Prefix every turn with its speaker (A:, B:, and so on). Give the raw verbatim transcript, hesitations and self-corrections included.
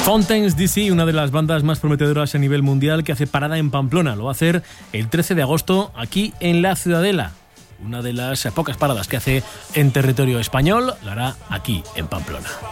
A: Fountains D C, una de las bandas más prometedoras a nivel mundial, que hace parada en Pamplona. Lo va a hacer el trece de agosto aquí en la Ciudadela. Una de las pocas paradas que hace en territorio español, la hará aquí en Pamplona.